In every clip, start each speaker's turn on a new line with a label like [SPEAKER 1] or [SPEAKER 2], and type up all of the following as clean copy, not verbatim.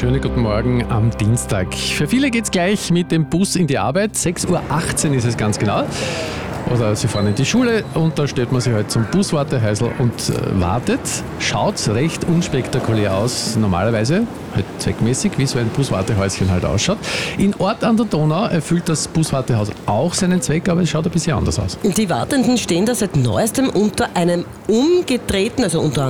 [SPEAKER 1] Schönen guten Morgen am Dienstag. Für viele geht's gleich mit dem Bus in die Arbeit. 6.18 Uhr ist es ganz genau. Oder sie fahren in die Schule und da stellt man sich halt zum Buswartehäusl und wartet. Schaut recht unspektakulär aus, normalerweise, halt zweckmäßig, wie so ein Buswartehäuschen halt ausschaut. In Ort an der Donau erfüllt das Buswartehaus auch seinen Zweck, aber es schaut ein bisschen anders aus.
[SPEAKER 2] Die Wartenden stehen da seit neuestem unter einer umgedrehten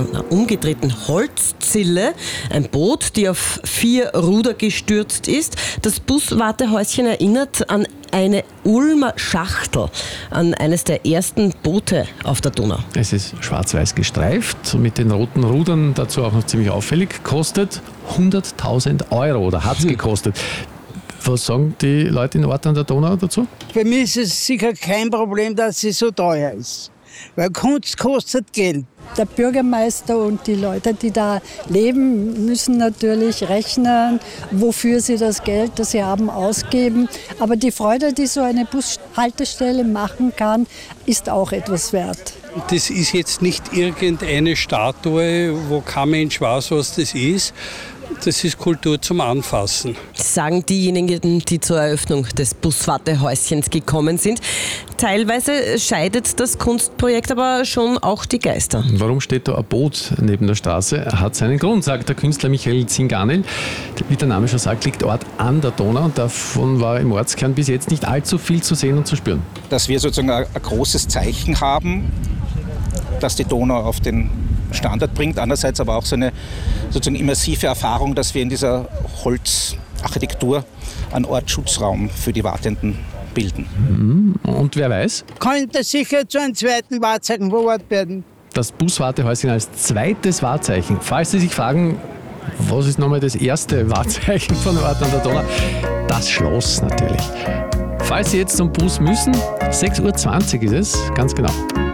[SPEAKER 2] Holzzille. Ein Boot, die auf 4 Ruder gestürzt ist. Das Buswartehäuschen erinnert an eine Ulmer Schachtel, an eines der ersten Boote auf der Donau.
[SPEAKER 1] Es ist schwarz-weiß gestreift, mit den roten Rudern, dazu auch noch ziemlich auffällig, kostet 100.000 Euro oder hat es gekostet. Was sagen die Leute in Ort an der Donau dazu?
[SPEAKER 3] Für mich ist es sicher kein Problem, dass sie so teuer ist. Weil Kunst kostet Geld.
[SPEAKER 4] Der Bürgermeister und die Leute, die da leben, müssen natürlich rechnen, wofür sie das Geld, das sie haben, ausgeben. Aber die Freude, die so eine Bushaltestelle machen kann, ist auch etwas wert.
[SPEAKER 5] Das ist jetzt nicht irgendeine Statue, wo kein Mensch weiß, was das ist. Das ist Kultur zum Anfassen.
[SPEAKER 2] Sagen diejenigen, die zur Eröffnung des Buswartehäuschens gekommen sind. Teilweise scheidet das Kunstprojekt aber schon auch die Geister.
[SPEAKER 1] Warum steht da ein Boot neben der Straße? Hat seinen Grund, sagt der Künstler Michael Zinganel. Wie der Name schon sagt, liegt Ort an der Donau und davon war im Ortskern bis jetzt nicht allzu viel zu sehen und zu spüren.
[SPEAKER 6] Dass wir sozusagen ein großes Zeichen haben, dass die Donau auf den Standard bringt, andererseits aber auch so eine sozusagen immersive Erfahrung, dass wir in dieser Holzarchitektur einen Ortsschutzraum für die Wartenden bilden.
[SPEAKER 1] Und wer weiß?
[SPEAKER 3] Könnte sicher zu einem zweiten Wahrzeichen verwahrt werden.
[SPEAKER 1] Das Buswartehäuschen als zweites Wahrzeichen. Falls Sie sich fragen, was ist nochmal das erste Wahrzeichen von Ort an der Donau? Das Schloss natürlich. Falls Sie jetzt zum Bus müssen, 6.20 Uhr ist es, ganz genau.